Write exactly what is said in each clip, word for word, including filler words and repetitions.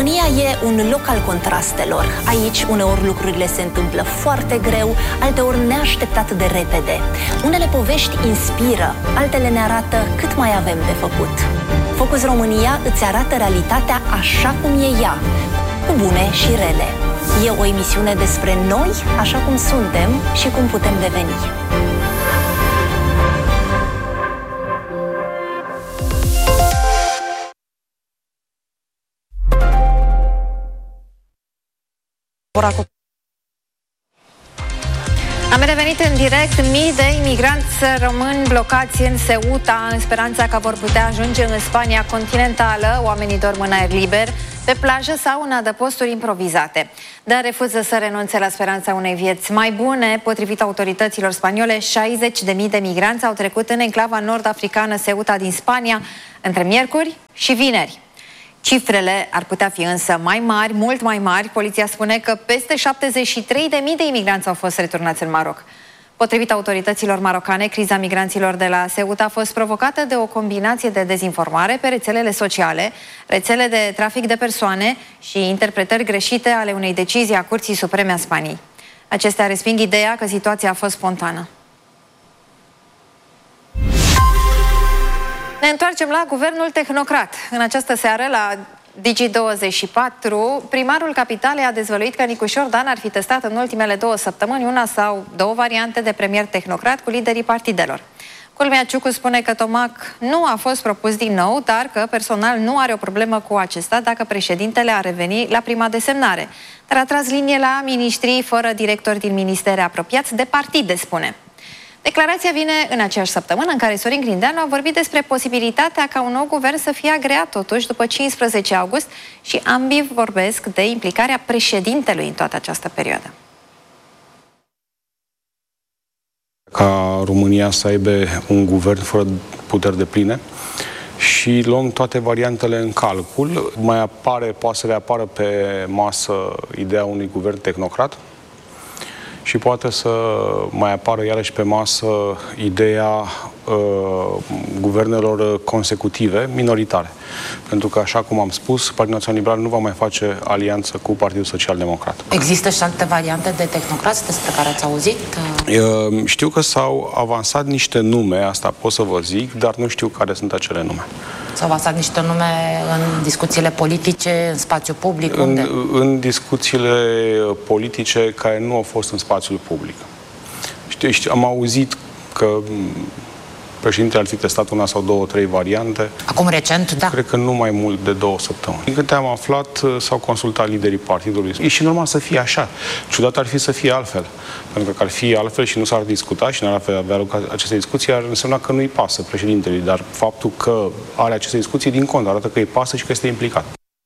România e un loc al contrastelor. Aici uneori lucrurile se întâmplă foarte greu, alteori neașteptat de repede. Unele povești inspiră, altele ne arată cât mai avem de făcut. Focus România îți arată realitatea așa cum e ea, cu bune și rele. E o emisiune despre noi, așa cum suntem și cum putem deveni. Am revenit în direct. Mii de imigranți rămân blocați în Ceuta în speranța că vor putea ajunge în Spania continentală. Oamenii dorm în aer liber, pe plajă sau în adăposturi improvizate, dar refuză să renunțe la speranța unei vieți mai bune. Potrivit autorităților spaniole, șaizeci de mii de migranți au trecut în enclava nord-africană Ceuta din Spania între miercuri și vineri. Cifrele ar putea fi însă mai mari, mult mai mari. Poliția spune că peste șaptezeci și trei de mii de imigranți au fost returnați în Maroc. Potrivit autorităților marocane, criza migranților de la Ceuta a fost provocată de o combinație de dezinformare pe rețelele sociale, rețele de trafic de persoane și interpretări greșite ale unei decizii a Curții Supreme a Spaniei. Acestea resping ideea că situația a fost spontană. Ne întoarcem la guvernul tehnocrat. În această seară, la Digi douăzeci și patru, primarul Capitalei a dezvăluit că Nicușor Dan ar fi testat în ultimele două săptămâni una sau două variante de premier tehnocrat cu liderii partidelor. Culmea, Ciucu spune că Tomac nu a fost propus din nou, dar că personal nu are o problemă cu acesta dacă președintele ar reveni la prima desemnare. Dar a tras linie la miniștrii fără directori din ministere apropiați de partide, spune. Declarația vine în aceeași săptămână în care Sorin Grindeanu a vorbit despre posibilitatea ca un nou guvern să fie agreat totuși după cincisprezece august și ambii vorbesc de implicarea președintelui în toată această perioadă. Ca România să aibă un guvern fără puteri depline și luăm toate variantele în calcul. Mai apare, poate să reapară pe masă ideea unui guvern tehnocrat și poate să mai apară iarăși pe masă ideea uh, guvernelor consecutive, minoritare. Pentru că, așa cum am spus, Partidul Național Liberal nu va mai face alianță cu Partidul Social Democrat. Există și alte variante de tehnocrați despre care ați auzit? Uh, știu că s-au avansat niște nume, asta pot să vă zic, dar nu știu care sunt acele nume. S-au avansat niște nume în discuțiile politice, în spațiu public? În, unde? în discuțiile politice care nu au fost în spațiul public. Știu, știu, am auzit că președintele ar fi testat una sau două, trei variante. Acum recent, da. Cred că nu mai mult de două săptămâni. Din câte am aflat, s-au consultat liderii partidului. E și normal să fie așa. Ciudat ar fi să fie altfel. Pentru că ar fi altfel și nu s-ar discuta și n-ar avea loc aceste discuții, ar însemna că nu-i pasă președintelui. Dar faptul că are aceste discuții, din cont, arată că îi pasă și că este implicat.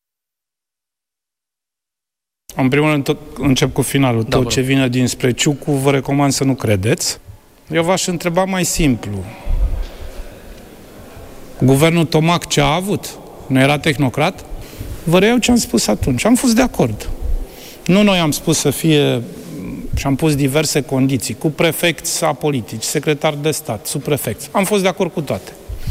În primul rând, tot, încep cu finalul. Da, tot ce vine dinspre Ciucu, vă recomand să nu credeți. Eu v-aș întreba mai simplu. Guvernul Tomac ce a avut? Nu era tehnocrat? Vă reiau ce am spus atunci. Am fost de acord. Nu noi am spus să fie și am pus diverse condiții, cu prefecți apolitici, secretari de stat, subprefecți. Am fost de acord cu toate.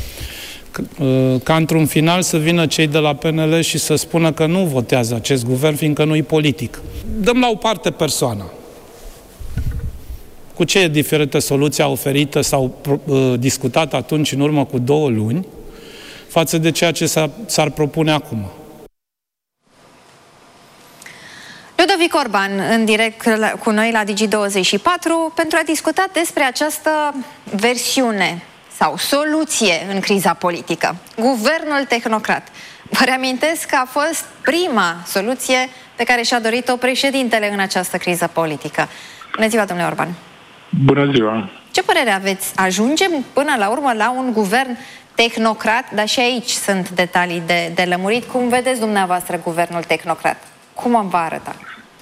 Ca într-un final să vină cei de la P N L și să spună că nu votează acest guvern, fiindcă nu e politic. Dăm la o parte persoana. Cu ce diferite soluția oferită sau uh, discutat atunci în urmă cu două luni față de ceea ce s-ar propune acum. Ludovic Orban, în direct cu noi la Digi douăzeci și patru, pentru a discuta despre această versiune sau soluție în criza politică. Guvernul tehnocrat. Vă reamintesc că a fost prima soluție pe care și-a dorit-o președintele în această criză politică. Bună ziua, domnule Orban! Bună ziua! Ce părere aveți? Ajungem până la urmă la un guvern tehnocrat, dar și aici sunt detalii de, de lămurit. Cum vedeți dumneavoastră guvernul tehnocrat? Cum va arăta?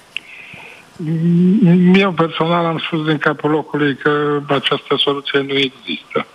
Eu personal am spus din capul locului că această soluție nu există.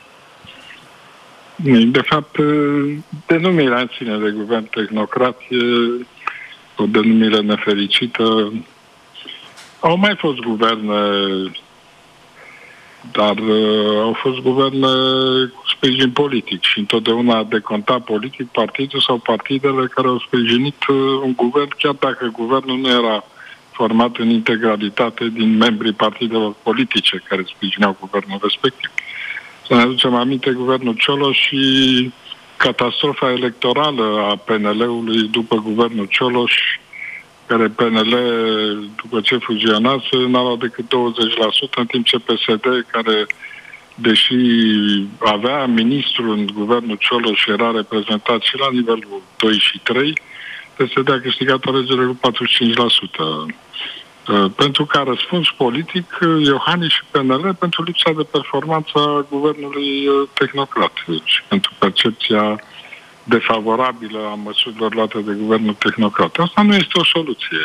De fapt, denumirea în sine de guvern tehnocrat e o denumire nefericită. Au mai fost guverne, dar uh, au fost guverne cu sprijin politic și întotdeauna a decontat politic partidul sau partidele care au sprijinit un guvern, chiar dacă guvernul nu era format în integralitate din membrii partidelor politice care sprijineau guvernul respectiv. Să ne aducem aminte, guvernul Cioloș și catastrofa electorală a P N L-ului după guvernul Cioloș, care P N L, după ce fuzionase, n-a luat decât douăzeci la sută, în timp ce P S D, care, deși avea ministru în guvernul Cioloș și era reprezentat și la nivelul doi și trei, P S D a câștigat alegerile cu patruzeci și cinci la sută. Pentru că a răspuns politic Iohannis și P N L pentru lipsa de performanță a guvernului tehnocrat și pentru percepția defavorabilă a măsurilor luate de guvernul tehnocrat. Asta nu este o soluție.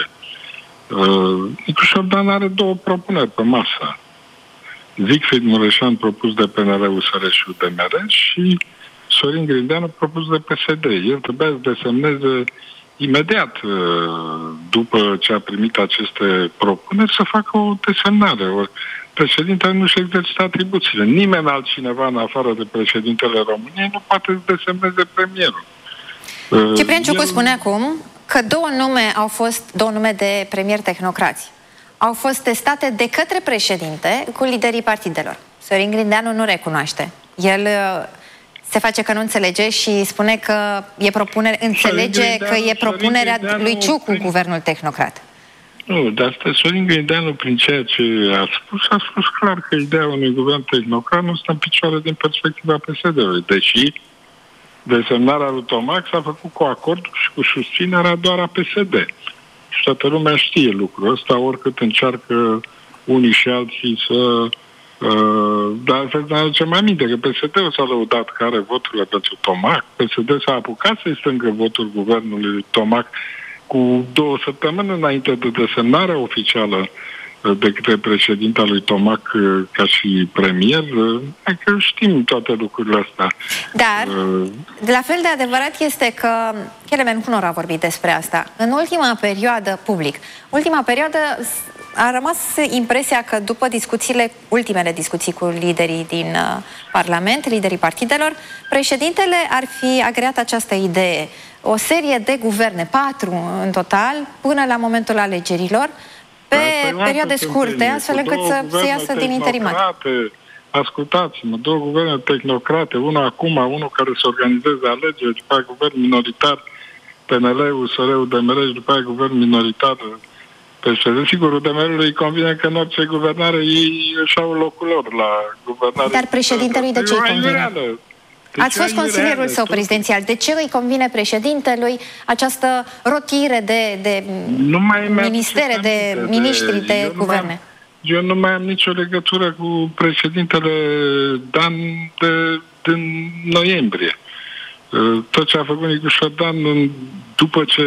Nicu Șordan are două propuneri pe masă. Siegfried Mureșan propus de P N L-U S R și U D M R și Sorin Grindeanu propus de P S D. El trebuia să desemneze imediat după ce a primit aceste propuneri să facă o desemnare. Președintele nu-și exercită atribuțiile. Nimeni altcineva în afară de președintele României nu poate să desemneze premierul. Ciprian Ciucu El... spune acum că două nume au fost, două nume de premier tehnocrați. Au fost testate de către președinte cu liderii partidelor. Sorin Grindeanu nu recunoaște. El se face că nu înțelege și spune că e propunere, înțelege că e propunerea lui Ciucu cu guvernul tehnocrat. Nu, dar asta Sorin Grindeanu, prin ceea ce a spus, a spus clar că ideea unui guvern tehnocrat nu stă în picioare din perspectiva P S D-ului, deși desemnarea lui Tomac s-a făcut cu acord și cu susținerea doar a P S D. Și toată lumea știe lucrul ăsta, oricât încearcă unii și alții să... Uh, dar să ne aducem aminte că P S D-ul s-a lăudat că are voturile pentru Tomac. P S D s-a apucat să-i strângă votul guvernului Tomac cu două săptămâni înainte de desemnarea oficială de către președinta lui Tomac ca și premier. Că știm toate lucrurile astea. Dar, uh, la fel de adevărat este că Kelemen Cunor a vorbit despre asta. În ultima perioadă, public, ultima perioadă a rămas impresia că după discuțiile, ultimele discuții cu liderii din uh, Parlament, liderii partidelor, președintele ar fi agreat această idee. O serie de guverne, patru în total, până la momentul alegerilor, pe da, perioade scurte, astfel încât să se iasă din interimat. Ascultați-mă, două guverne tehnocrate, unul acum, unul care se organizeze alegeri, după aia guvern minoritar, P N L, U S R, U D M R și după aia guvern minoritar P S D. Sigur, U D M R-ului îi convine că în orice guvernare ei își au locul lor la guvernare. Dar președintelui de ce îi convine? Deci ați fost consilierul său prezidențial. De ce îi convine președintelui această rotire de, de ministere, de miniștri, de, de guverne? Eu nu mai am nicio legătură cu președintele Dan de, din noiembrie. Tot ce a făcut Nicu Șordan după ce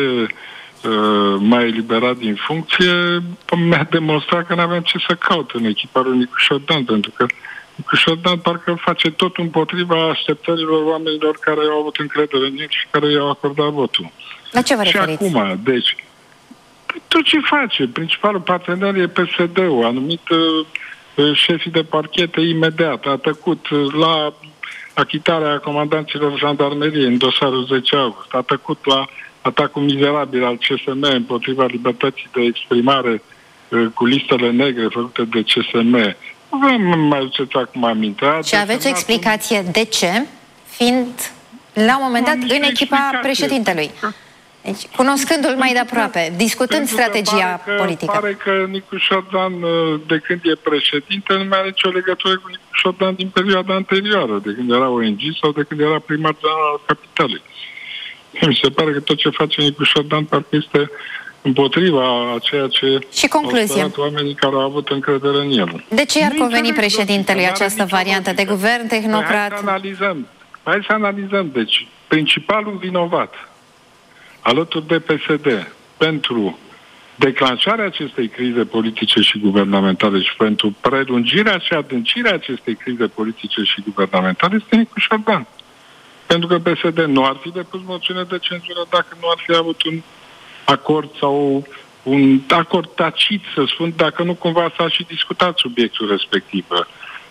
m-a eliberat din funcție, mi-a demonstrat că n-aveam ce să caut în echipa lui Nicu Șordan, pentru că Nicu Șordan parcă face tot împotriva așteptărilor oamenilor care au avut încredere în el și care i-au acordat votul. La ce vă referiți? Și acum, deci, tot ce face, principalul partener e P S D-ul, a numit uh, șefii de parchete imediat, a tăcut uh, la achitarea comandanților jandarmeriei în dosarul zece august, a tăcut la atacul mizerabil al C S M împotriva libertății de exprimare uh, cu listele negre făcute de C S M. Nu mai aduceți acum aminte. Și aveți o explicație de ce, fiind la un moment dat în echipa președintelui. Deci, cunoscându-l mai de aproape, discutând pentru strategia pare că, politică. Pare că Nicu Șordan, de când e președinte, nu mai are nicio legătură cu Nicu Șordan din perioada anterioară, de când era O N G sau de când era primar general al Capitalei. Mi se pare că tot ce face Nicu Șordan parcă este împotriva a ceea ce și concluzie. au oamenii care au avut încredere în el. De ce ar conveni președintelui această variantă de guvern tehnocrat? Hai să analizăm. Hai să analizăm. Deci, principalul vinovat alături de P S D pentru declanșarea acestei crize politice și guvernamentale și pentru prelungirea și adâncirea acestei crize politice și guvernamentale este Nicu Șordan. Pentru că P S D nu ar fi depus moțiune de cenzură dacă nu ar fi avut un acord sau un acord tacit, să spun, dacă nu cumva s-a și discutat subiectul respectiv.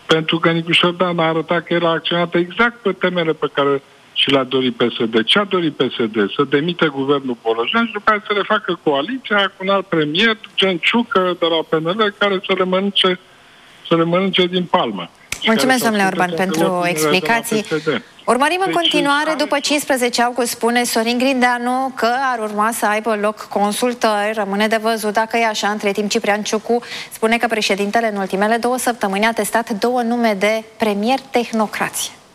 pentru că Nicu Șordan a arătat că el a acționat exact pe temele pe care și l-a dorit P S D. Ce a dorit P S D? Să demite guvernul Bolojan și după aceea să le facă coaliția cu un alt premier, gen Ciucă de la P N L, care să le mănânce, să le mănânce din palmă. Mulțumesc, domnule Orban, pentru explicații. Urmărim în continuare, după cincisprezece august, spune Sorin Grindeanu că ar urma să aibă loc consultări. Rămâne de văzut dacă e așa. Între timp, Ciprian Ciucu spune că președintele în ultimele două săptămâni a testat două nume de premier tehnocrație.